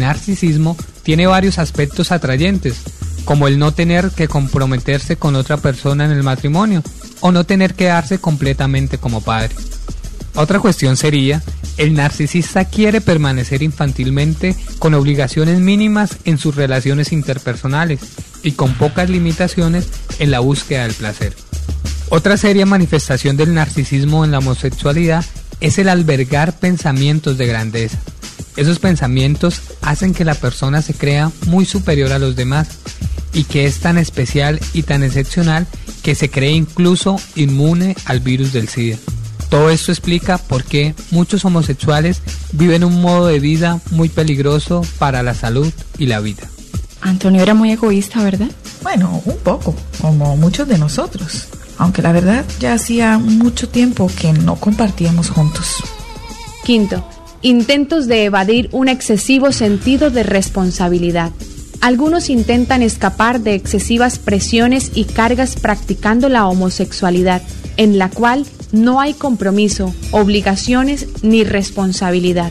narcisismo tiene varios aspectos atrayentes, como el no tener que comprometerse con otra persona en el matrimonio o no tener que darse completamente como padre. Otra cuestión sería, el narcisista quiere permanecer infantilmente con obligaciones mínimas en sus relaciones interpersonales y con pocas limitaciones en la búsqueda del placer. Otra seria manifestación del narcisismo en la homosexualidad es el albergar pensamientos de grandeza. Esos pensamientos hacen que la persona se crea muy superior a los demás y que es tan especial y tan excepcional que se cree incluso inmune al virus del SIDA. Todo esto explica por qué muchos homosexuales viven un modo de vida muy peligroso para la salud y la vida. Antonio era muy egoísta, ¿verdad? Bueno, un poco, como muchos de nosotros. Aunque la verdad ya hacía mucho tiempo que no compartíamos juntos. Quinto, intentos de evadir un excesivo sentido de responsabilidad. Algunos intentan escapar de excesivas presiones y cargas practicando la homosexualidad, en la cual no hay compromiso, obligaciones ni responsabilidad.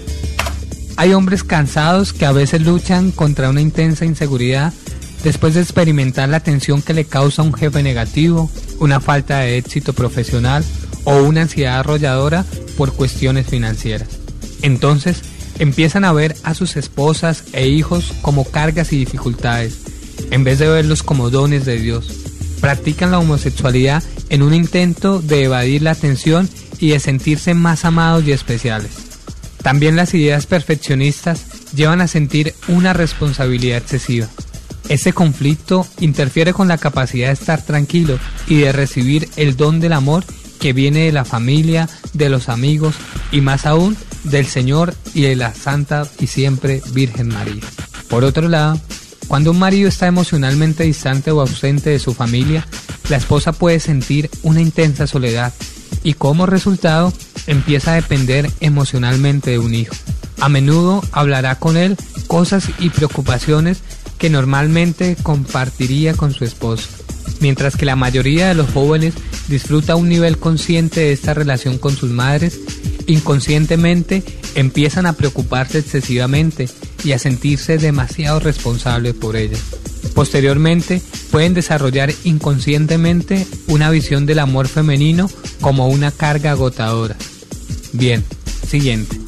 Hay hombres cansados que a veces luchan contra una intensa inseguridad después de experimentar la tensión que le causa un jefe negativo, una falta de éxito profesional o una ansiedad arrolladora por cuestiones financieras. Entonces, empiezan a ver a sus esposas e hijos como cargas y dificultades, en vez de verlos como dones de Dios. Practican la homosexualidad en un intento de evadir la tensión y de sentirse más amados y especiales. También las ideas perfeccionistas llevan a sentir una responsabilidad excesiva. Este conflicto interfiere con la capacidad de estar tranquilo y de recibir el don del amor que viene de la familia, de los amigos y más aún del Señor y de la Santa y siempre Virgen María. Por otro lado, cuando un marido está emocionalmente distante o ausente de su familia, la esposa puede sentir una intensa soledad y como resultado empieza a depender emocionalmente de un hijo. A menudo hablará con él cosas y preocupaciones que normalmente compartiría con su esposo. Mientras que la mayoría de los jóvenes disfruta un nivel consciente de esta relación con sus madres, inconscientemente empiezan a preocuparse excesivamente y a sentirse demasiado responsables por ellas. Posteriormente, pueden desarrollar inconscientemente una visión del amor femenino como una carga agotadora. Bien, siguiente.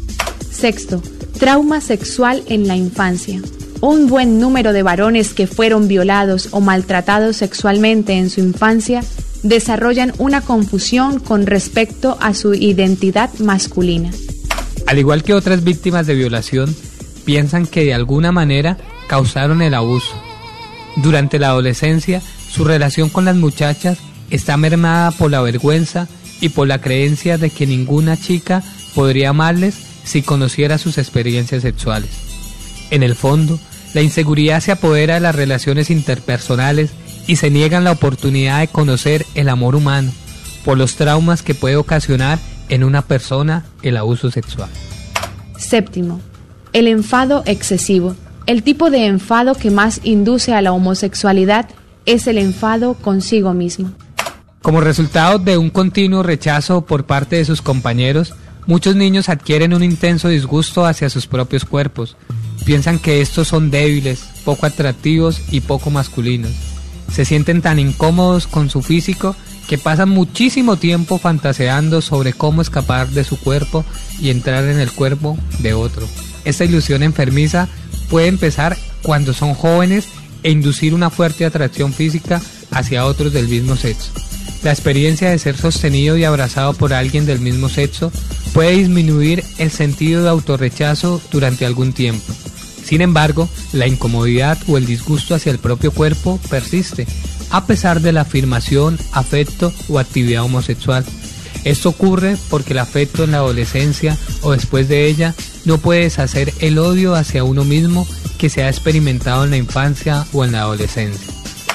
Sexto, trauma sexual en la infancia. Un buen número de varones que fueron violados o maltratados sexualmente en su infancia desarrollan una confusión con respecto a su identidad masculina. Al igual que otras víctimas de violación, piensan que de alguna manera causaron el abuso. Durante la adolescencia, su relación con las muchachas está mermada por la vergüenza y por la creencia de que ninguna chica podría amarles si conociera sus experiencias sexuales. En el fondo, la inseguridad se apodera de las relaciones interpersonales y se niegan la oportunidad de conocer el amor humano por los traumas que puede ocasionar en una persona el abuso sexual. Séptimo, el enfado excesivo. El tipo de enfado que más induce a la homosexualidad es el enfado consigo mismo. Como resultado de un continuo rechazo por parte de sus compañeros, muchos niños adquieren un intenso disgusto hacia sus propios cuerpos. Piensan que estos son débiles, poco atractivos y poco masculinos. Se sienten tan incómodos con su físico que pasan muchísimo tiempo fantaseando sobre cómo escapar de su cuerpo y entrar en el cuerpo de otro. Esta ilusión enfermiza puede empezar cuando son jóvenes e inducir una fuerte atracción física hacia otros del mismo sexo. La experiencia de ser sostenido y abrazado por alguien del mismo sexo puede disminuir el sentido de autorrechazo durante algún tiempo. Sin embargo, la incomodidad o el disgusto hacia el propio cuerpo persiste, a pesar de la afirmación, afecto o actividad homosexual. Esto ocurre porque el afecto en la adolescencia o después de ella no puede deshacer el odio hacia uno mismo que se ha experimentado en la infancia o en la adolescencia.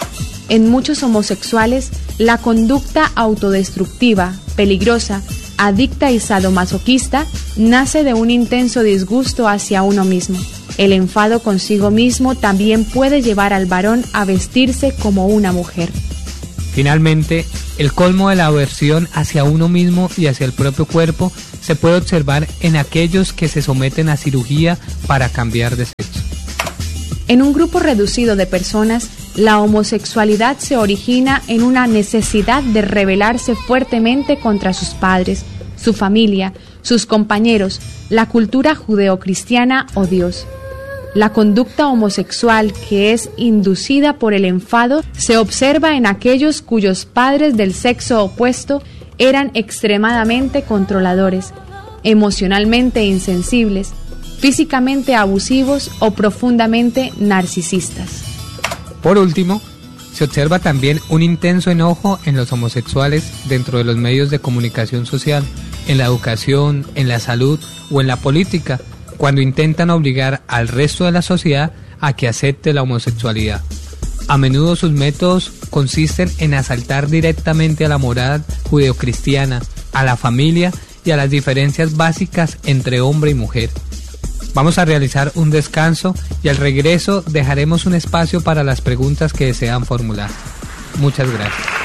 En muchos homosexuales, la conducta autodestructiva, peligrosa, adicta y sadomasoquista nace de un intenso disgusto hacia uno mismo. El enfado consigo mismo también puede llevar al varón a vestirse como una mujer. Finalmente, el colmo de la aversión hacia uno mismo y hacia el propio cuerpo se puede observar en aquellos que se someten a cirugía para cambiar de sexo. En un grupo reducido de personas, la homosexualidad se origina en una necesidad de rebelarse fuertemente contra sus padres, su familia, sus compañeros, la cultura judeocristiana o Dios. La conducta homosexual que es inducida por el enfado se observa en aquellos cuyos padres del sexo opuesto eran extremadamente controladores, emocionalmente insensibles, físicamente abusivos o profundamente narcisistas. Por último, se observa también un intenso enojo en los homosexuales dentro de los medios de comunicación social, en la educación, en la salud o en la política, cuando intentan obligar al resto de la sociedad a que acepte la homosexualidad. A menudo sus métodos consisten en asaltar directamente a la moral judeocristiana, a la familia y a las diferencias básicas entre hombre y mujer. Vamos a realizar un descanso y al regreso dejaremos un espacio para las preguntas que desean formular. Muchas gracias.